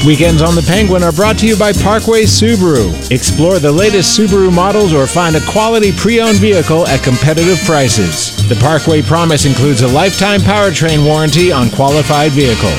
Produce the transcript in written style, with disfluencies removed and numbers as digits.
Weekends on the Penguin are brought to you by Parkway Subaru. Explore the latest Subaru models or find a quality pre-owned vehicle at competitive prices. The Parkway Promise includes a lifetime powertrain warranty on qualified vehicles.